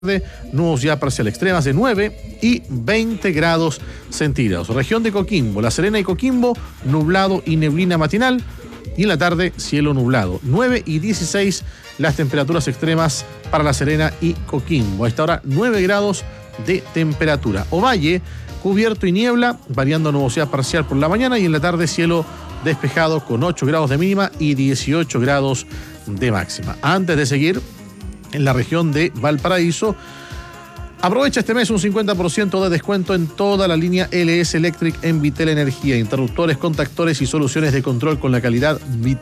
nubosidad parcial, extremas de 9 y 20 grados centígrados. Región de Coquimbo, La Serena y Coquimbo, nublado y neblina matinal. Y en la tarde, cielo nublado. 9 y 16 las temperaturas extremas para La Serena y Coquimbo. A esta hora, 9 grados de temperatura. Ovalle, cubierto y niebla, variando nubosidad parcial por la mañana. Y en la tarde, cielo despejado con 8 grados de mínima y 18 grados de máxima. Antes de seguir, en la región de Valparaíso, aprovecha este mes un 50% de descuento en toda la línea LS Electric en Vitel Energía. Interruptores, contactores y soluciones de control con la calidad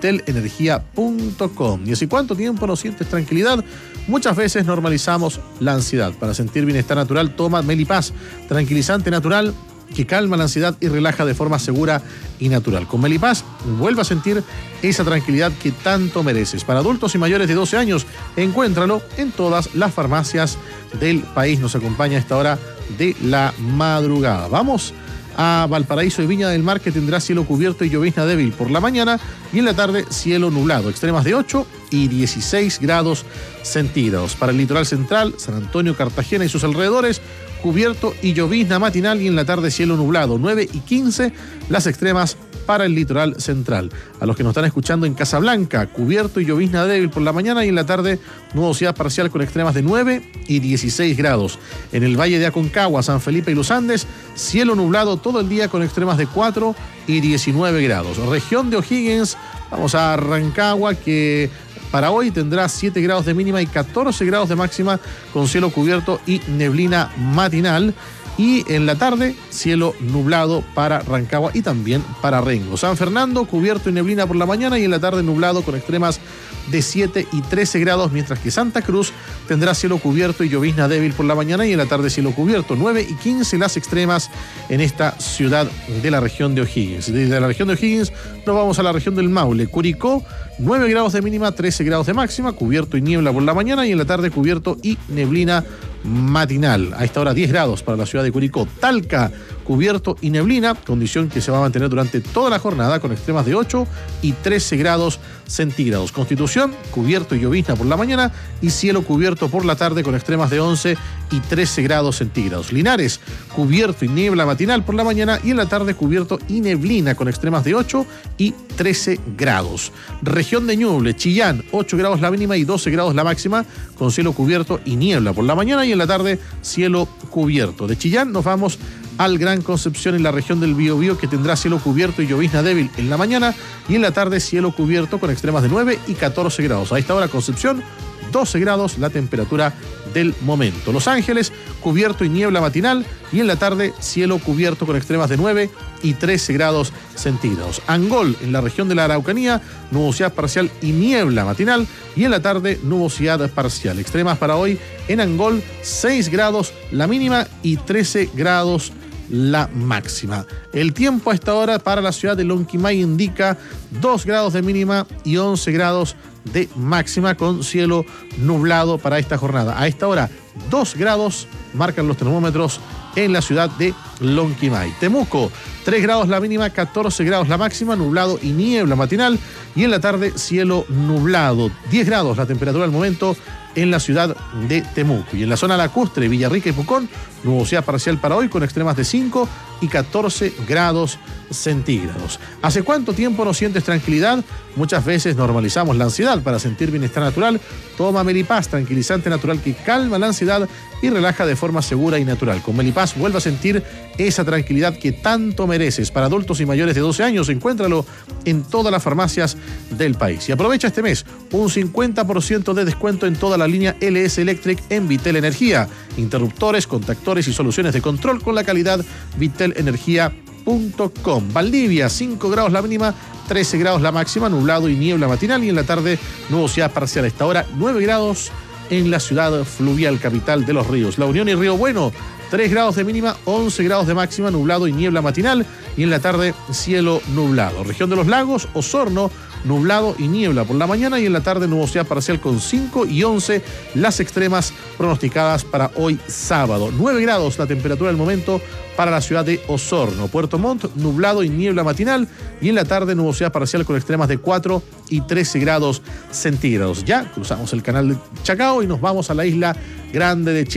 vitelenergia.com. ¿Y hace cuánto tiempo no sientes tranquilidad? Muchas veces normalizamos la ansiedad. Para sentir bienestar natural, toma Melipaz, tranquilizante natural que calma la ansiedad y relaja de forma segura y natural. Con Melipaz, vuelve a sentir esa tranquilidad que tanto mereces. Para adultos y mayores de 12 años, encuéntralo en todas las farmacias del país. Nos acompaña a esta hora de la madrugada. Vamos a Valparaíso y Viña del Mar, que tendrá cielo cubierto y llovizna débil por la mañana, y en la tarde cielo nublado, extremas de 8 y 16 grados centígrados. Para el litoral central, San Antonio, Cartagena y sus alrededores, cubierto y llovizna matinal, y en la tarde cielo nublado, 9 y 15 las extremas para el litoral central. A los que nos están escuchando en Casablanca, cubierto y llovizna débil por la mañana, y en la tarde nubosidad parcial con extremas de 9 y 16 grados. En el Valle de Aconcagua, San Felipe y Los Andes, cielo nublado todo el día con extremas de 4 y 19 grados. Región de O'Higgins, vamos a Rancagua, que para hoy tendrá 7 grados de mínima y 14 grados de máxima, con cielo cubierto y neblina matinal. Y en la tarde, cielo nublado para Rancagua y también para Rengo. San Fernando, cubierto y neblina por la mañana, y en la tarde nublado con extremas de 7 y 13 grados, mientras que Santa Cruz tendrá cielo cubierto y llovizna débil por la mañana, y en la tarde cielo cubierto, 9 y 15 las extremas en esta ciudad de la región de O'Higgins. Desde la región de O'Higgins nos vamos a la región del Maule. Curicó, 9 grados de mínima, 13 grados de máxima, cubierto y niebla por la mañana, y en la tarde cubierto y neblina matinal. A esta hora 10 grados para la ciudad de Curicó. Talca, cubierto y neblina, condición que se va a mantener durante toda la jornada, con extremas de 8 y 13 grados centígrados. Constitución, cubierto y llovizna por la mañana, y cielo cubierto por la tarde con extremas de 11 y 13 grados centígrados. Linares, cubierto y niebla matinal por la mañana, y en la tarde cubierto y neblina con extremas de 8 y 13 grados. Región de Ñuble, Chillán, 8 grados la mínima y 12 grados la máxima, con cielo cubierto y niebla por la mañana, y en la tarde cielo cubierto. De Chillán nos vamos al Gran Concepción, en la región del Biobío, que tendrá cielo cubierto y llovizna débil en la mañana, y en la tarde cielo cubierto con extremas de 9 y 14 grados. A esta hora Concepción, 12 grados la temperatura del momento. Los Ángeles, cubierto y niebla matinal, y en la tarde cielo cubierto con extremas de 9 y 13 grados centígrados. Angol, en la región de la Araucanía, nubosidad parcial y niebla matinal, y en la tarde nubosidad parcial. Extremas para hoy en Angol, 6 grados la mínima y 13 grados la máxima. El tiempo a esta hora para la ciudad de Lonquimay indica 2 grados de mínima y 11 grados de máxima, con cielo nublado para esta jornada. A esta hora 2 grados marcan los termómetros en la ciudad de Lonquimay. Temuco, 3 grados la mínima, 14 grados la máxima, nublado y niebla matinal, y en la tarde cielo nublado. 10 grados la temperatura al momento en la ciudad de Temuco. Y en la zona lacustre, Villarrica y Pucón, nubosidad parcial para hoy con extremas de 5 y 14 grados centígrados. ¿Hace cuánto tiempo no sientes tranquilidad? Muchas veces normalizamos la ansiedad. Para sentir bienestar natural, toma Melipaz, tranquilizante natural que calma la ansiedad y relaja de forma segura y natural. Con Melipaz vuelve a sentir esa tranquilidad que tanto mereces. Para adultos y mayores de 12 años, encuéntralo en todas las farmacias del país. Y aprovecha este mes un 50% de descuento en toda la línea LS Electric en Vitel Energía. Interruptores, contactores y soluciones de control con la calidad vitelenergia.com. Valdivia, 5 grados la mínima, 13 grados la máxima, nublado y niebla matinal, y en la tarde nubosidad parcial. A esta hora 9 grados en la ciudad fluvial capital de Los Ríos. La Unión y Río Bueno, 3 grados de mínima, 11 grados de máxima, nublado y niebla matinal, y en la tarde cielo nublado. Región de los Lagos, Osorno, nublado y niebla por la mañana, y en la tarde nubosidad parcial con 5 y 11 las extremas pronosticadas para hoy sábado. 9 grados la temperatura del momento para la ciudad de Osorno. Puerto Montt, nublado y niebla matinal, y en la tarde nubosidad parcial con extremas de 4 y 13 grados centígrados. Ya cruzamos el canal de Chacao y nos vamos a la isla Grande de Chile.